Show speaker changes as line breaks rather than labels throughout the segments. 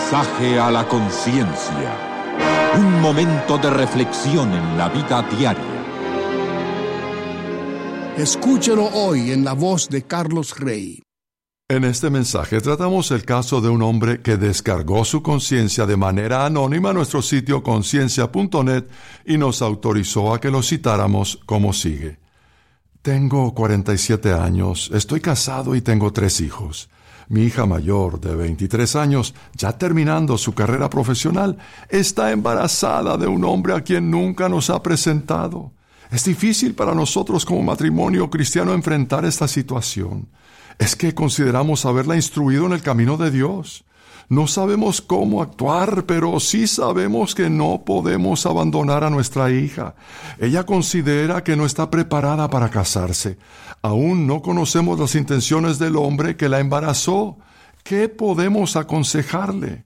Mensaje a la conciencia. Un momento de reflexión en la vida diaria.
Escúchelo hoy en la voz de Carlos Rey.
En este mensaje tratamos el caso de un hombre que descargó su conciencia de manera anónima a nuestro sitio conciencia.net y nos autorizó a que lo citáramos como sigue. Tengo 47 años, estoy casado y tengo 3 hijos. Mi hija mayor, de 23 años, ya terminando su carrera profesional, está embarazada de un hombre a quien nunca nos ha presentado. Es difícil para nosotros como matrimonio cristiano enfrentar esta situación. Es que consideramos haberla instruido en el camino de Dios. No sabemos cómo actuar, pero sí sabemos que no podemos abandonar a nuestra hija. Ella considera que no está preparada para casarse. Aún no conocemos las intenciones del hombre que la embarazó. ¿Qué podemos aconsejarle?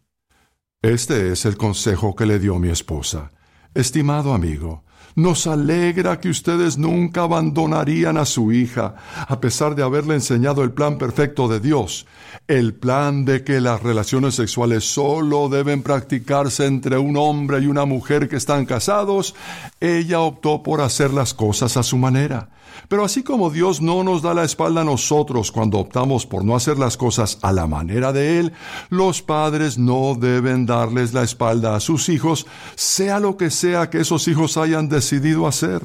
Este es el consejo que le dio mi esposa. Estimado amigo, nos alegra que ustedes nunca abandonarían a su hija, a pesar de haberle enseñado el plan perfecto de Dios, el plan de que las relaciones sexuales solo deben practicarse entre un hombre y una mujer que están casados. Ella optó por hacer las cosas a su manera. Pero así como Dios no nos da la espalda a nosotros cuando optamos por no hacer las cosas a la manera de Él, los padres no deben darles la espalda a sus hijos, sea lo que sea que esos hijos hayan decidido hacer.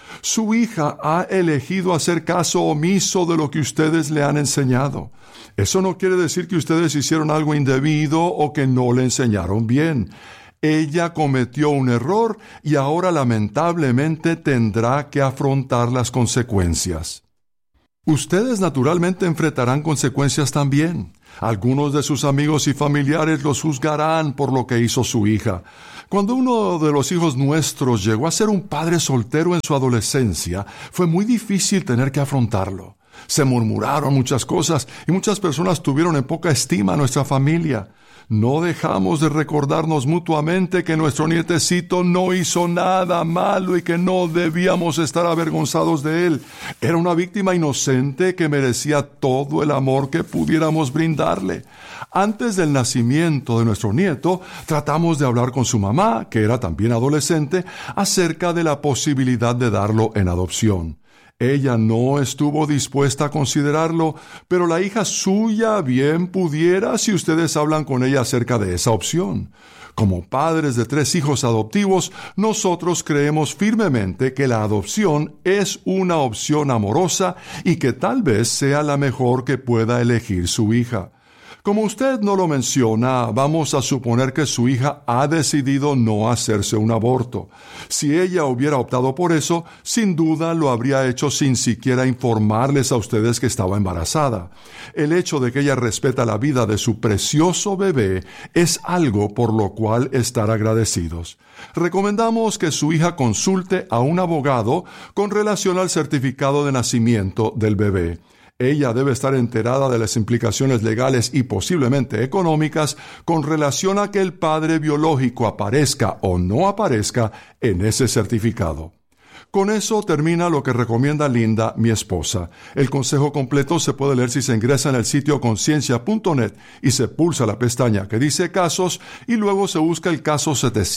Su hija ha elegido hacer caso omiso de lo que ustedes le han enseñado. Eso no quiere decir que ustedes hicieron algo indebido o que no le enseñaron bien. Ella cometió un error y ahora lamentablemente tendrá que afrontar las consecuencias. Ustedes naturalmente enfrentarán consecuencias también. Algunos de sus amigos y familiares los juzgarán por lo que hizo su hija. Cuando uno de los hijos nuestros llegó a ser un padre soltero en su adolescencia, fue muy difícil tener que afrontarlo. Se murmuraron muchas cosas y muchas personas tuvieron en poca estima a nuestra familia. No dejamos de recordarnos mutuamente que nuestro nietecito no hizo nada malo y que no debíamos estar avergonzados de él. Era una víctima inocente que merecía todo el amor que pudiéramos brindarle. Antes del nacimiento de nuestro nieto, tratamos de hablar con su mamá, que era también adolescente, acerca de la posibilidad de darlo en adopción. Ella no estuvo dispuesta a considerarlo, pero la hija suya bien pudiera si ustedes hablan con ella acerca de esa opción. Como padres de 3 hijos adoptivos, nosotros creemos firmemente que la adopción es una opción amorosa y que tal vez sea la mejor que pueda elegir su hija. Como usted no lo menciona, vamos a suponer que su hija ha decidido no hacerse un aborto. Si ella hubiera optado por eso, sin duda lo habría hecho sin siquiera informarles a ustedes que estaba embarazada. El hecho de que ella respeta la vida de su precioso bebé es algo por lo cual estar agradecidos. Recomendamos que su hija consulte a un abogado con relación al certificado de nacimiento del bebé. Ella debe estar enterada de las implicaciones legales y posiblemente económicas con relación a que el padre biológico aparezca o no aparezca en ese certificado. Con eso termina lo que recomienda Linda, mi esposa. El consejo completo se puede leer si se ingresa en el sitio conciencia.net y se pulsa la pestaña que dice casos y luego se busca el caso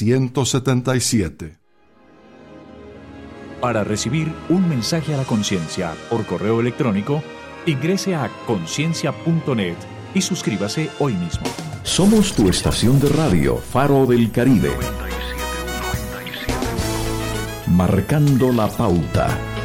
777.
Para recibir un mensaje a la conciencia por correo electrónico, ingrese a conciencia.net y suscríbase hoy mismo.
Somos tu estación de radio, Faro del Caribe. Marcando la pauta.